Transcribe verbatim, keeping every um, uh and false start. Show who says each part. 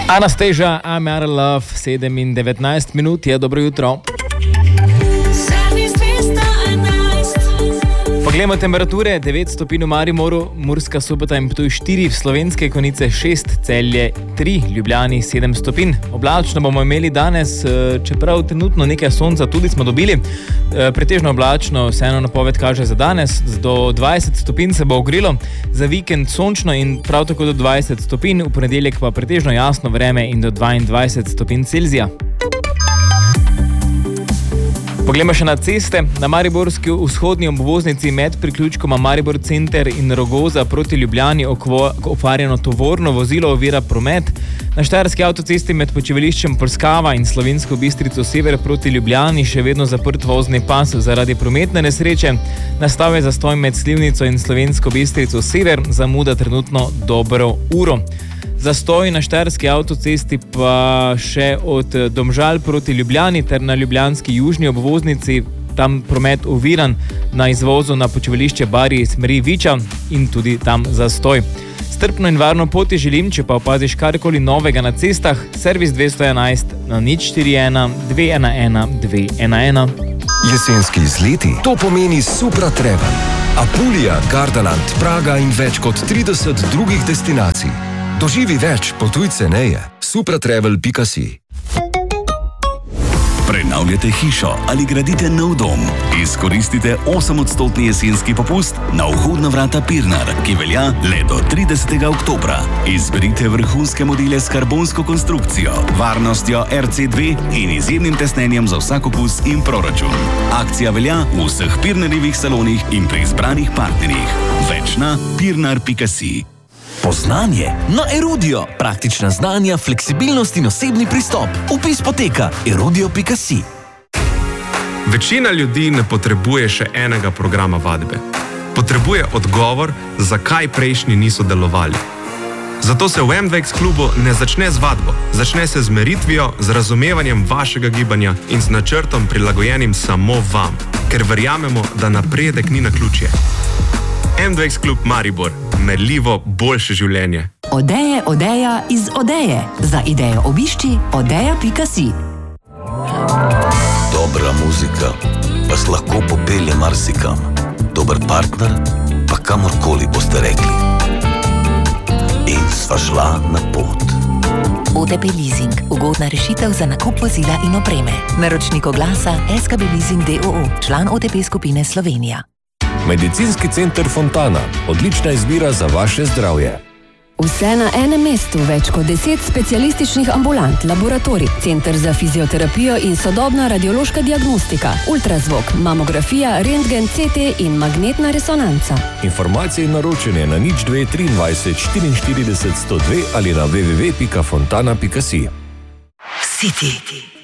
Speaker 1: Anastasia, I'm out of love, sedem in devetnajst minut je, dobro jutro. Poglejmo temperature, devet stopinj v Mariboru, Murska Sobota in Ptuj štiri, Slovenske Konjice šest, Celje tri, Ljubljani sedem stopinj. Oblačno bomo imeli danes, čeprav trenutno nekaj sonca tudi smo dobili. Pretežno oblačno, vseeno napoved kaže za danes, do dvajset stopinj se bo ogrelo, za vikend sončno in prav tako do dvajset stopinj, v ponedeljek pa pretežno jasno vreme in do dvaindvajset stopinj Celzija. Poglejmo še na ceste. Na mariborski vzhodni obvoznici med priključkoma Maribor Center in Rogoza proti Ljubljani okvarjeno tovorno vozilo ovira promet. Na štajerski avtocesti med počivališčem Polskava in Slovensko Bistrico sever proti Ljubljani še vedno zaprt vozni pas zaradi prometne nesreče. Nastal je zastoj med Slivnico in Slovensko Bistrico sever, zamuda trenutno dobro uro. Zastoj na štajerski avtocesti pa še od Domžal proti Ljubljani ter na ljubljanski južni obvoznici, tam promet oviran na izvozu na počivališče Barji smeri Viča in tudi tam zastoj. Strpno in varno poti želim, če pa opaziš karkoli novega na cestah, servis dvesto enajst na nič štiri ena dve ena ena dve ena ena.
Speaker 2: Jesenski izleti, to pomeni Supra Travel. Apulija, Gardaland, Praga in več kot trideset drugih destinacij. Doživi več, potuj ceneje. supratravel pika si.
Speaker 3: Prenavljate hišo ali gradite nov dom? Izkoristite osemodstotni jesenski popust na vhodna vrata Pirnar, ki velja le do tridesetega oktobra. Izberite vrhunske modele s karbonsko konstrukcijo, varnostjo R C dve in izjemnim tesnenjem za vsak okus in proračun. Akcija velja v vseh Pirnarjevih salonih in pri izbranih partnerjih. Več na pirnar pika si.
Speaker 4: Poznanje na Erudio. Praktična znanja, fleksibilnost in osebni pristop. Vpis poteka erudio pika si.
Speaker 5: Večina ljudi ne potrebuje še enega programa vadbe. Potrebuje odgovor, zakaj prejšnji niso delovali. Zato se v M dva X klubu ne začne z vadbo, začne se z meritvijo, z razumevanjem vašega gibanja in z načrtom prilagojenim samo vam, ker verjamemo, da napredek ni naključje. M dva X klub Maribor. Merljivo boljše življenje.
Speaker 6: Odeje, odeja iz Odeje. Za idejo obišči odeja pika si.
Speaker 4: Dobra muzika vas lahko popelje marsikam. Dober partner pa kamorkoli boste rekli. In sva šla na pot.
Speaker 6: O T P Leasing. Ugodna rešitev za nakup vozila in opreme. Naročnik oglasa S K B Leasing D O O. Član O T P skupine Slovenija.
Speaker 7: Medicinski center Fontana. Odlična izbira za vaše zdravje.
Speaker 8: Vse na enem mestu, več kot deset specialističnih ambulant, laboratorij, center za fizioterapijo in sodobna radiološka diagnostika, ultrazvok, mamografija, rentgen, C T in magnetna resonanca.
Speaker 7: Informacije in naročanje na nič dve triindvajset štiriinštirideset sto dve ali na w w w pika fontana pika si.
Speaker 6: City.